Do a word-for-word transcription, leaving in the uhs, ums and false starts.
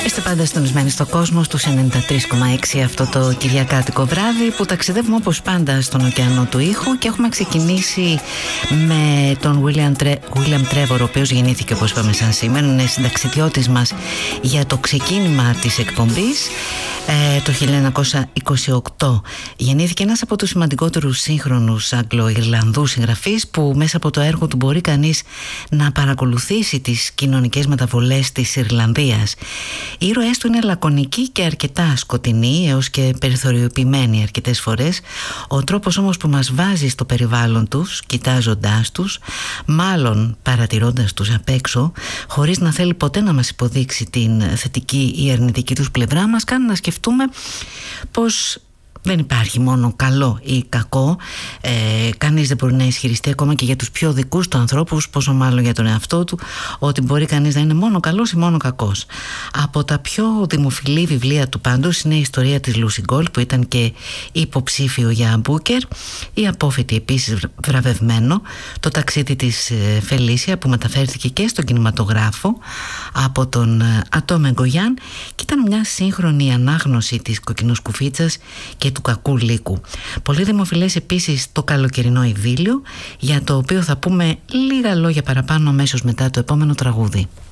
Είστε πάντα συντονισμένοι στο κόσμο στους ενενήντα τρία κόμμα έξι αυτό το κυριακάτικο βράδυ που ταξιδεύουμε όπως πάντα στον ωκεανό του ήχου και έχουμε ξεκινήσει με τον William, Tre- William Trevor, ο οποίος γεννήθηκε όπως είπαμε σαν σήμερα, είναι συνταξιδιώτης μας για το ξεκίνημα της εκπομπής ε, το χίλια εννιακόσια είκοσι οκτώ. Γεννήθηκε ένας από τους σημαντικότερους σύγχρονους Αγγλο-Ιρλανδούς συγγραφείς που μέσα από το έργο του μπορεί κανείς να παρακολουθήσει τις κοινωνικές μεταβολές της Ιρλανδίας. Οι ήρωές του είναι λακωνικοί και αρκετά σκοτεινοί έως και περιθωριοποιημένοι αρκετές φορές. Ο τρόπος όμως που μας βάζει στο περιβάλλον τους, κοιτάζοντάς τους, μάλλον παρατηρώντας τους απ' έξω, χωρίς να θέλει ποτέ να μας υποδείξει την θετική ή αρνητική τους πλευρά, μας κάνει να σκεφτούμε πως δεν υπάρχει μόνο καλό ή κακό. ε, Κανείς δεν μπορεί να ισχυριστεί ακόμα και για τους πιο δικούς του ανθρώπους, πόσο μάλλον για τον εαυτό του, ότι μπορεί κανείς να είναι μόνο καλός ή μόνο κακός. Από τα πιο δημοφιλή βιβλία του πάντως είναι η ιστορία της Λούσι Γκόλτ, που ήταν και υποψήφιο για Μπούκερ, η απόφοιτη επίσης βραβευμένο, το ταξίδι της Φελίσια, που μεταφέρθηκε και στον κινηματογράφο από τον Ατόμ Εγκογιάν και ήταν μια σύγχρονη ανάγνωση της κοκκινοσκουφίτσας και του κακού λύκου. Πολύ δημοφιλές επίσης το καλοκαιρινό ειδήλιο, για το οποίο θα πούμε λίγα λόγια παραπάνω αμέσως μετά το επόμενο τραγούδι.